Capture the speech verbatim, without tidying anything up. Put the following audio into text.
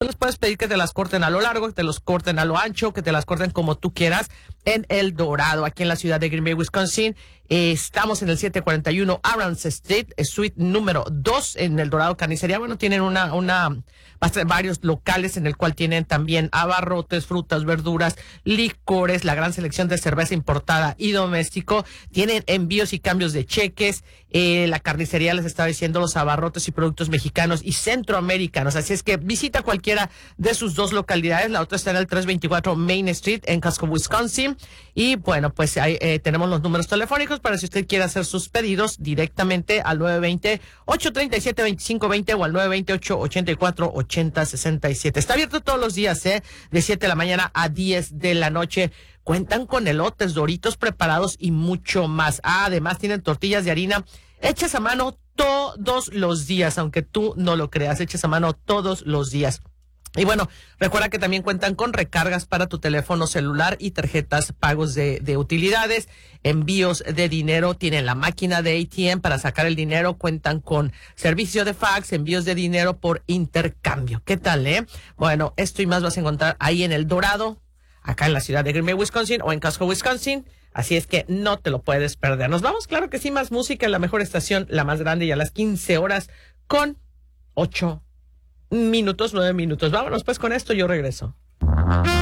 les puedes pedir que te las corten a lo largo, que te los corten a lo ancho, que te las corten como tú quieras en El Dorado, aquí en la ciudad de Green Bay, Wisconsin. Eh, estamos en el setecientos cuarenta y uno Arons Street, suite número dos en El Dorado Carnicería. Bueno, tienen una, una, varios locales en el cual tienen también abarrotes, frutas, verduras, licores, la gran selección de cerveza importada y doméstico. Tienen envíos y cambios de cheques. Eh, la carnicería, les estaba diciendo, los abarrotes y productos mexicanos y centroamericanos. Así es que visita cualquiera de sus dos localidades. La otra está en el trescientos veinticuatro Main Street en Casco, Wisconsin. Y bueno, pues ahí eh, tenemos los números telefónicos para si usted quiere hacer sus pedidos directamente al nueve dos cero, ocho tres siete, dos cinco dos cero o al nueve dos ocho, ocho cuatro, ocho cero seis siete. Está abierto todos los días, ¿eh? De siete de la mañana a diez de la noche. Cuentan con elotes, doritos preparados y mucho más. Ah, además tienen tortillas de harina hechas a mano todos los días, aunque tú no lo creas, hechas a mano todos los días. Y bueno, recuerda que también cuentan con recargas para tu teléfono celular y tarjetas pagos de, de utilidades, envíos de dinero, tienen la máquina de A T M para sacar el dinero, cuentan con servicio de fax, envíos de dinero por intercambio. ¿Qué tal, eh? Bueno, esto y más vas a encontrar ahí en El Dorado, acá en la ciudad de Green Bay, Wisconsin, o en Casco, Wisconsin. Así es que no te lo puedes perder. Nos vamos, claro que sí, más música en la mejor estación, la más grande, y a las quince horas con ocho minutos, nueve minutos. Vámonos pues con esto, yo regreso.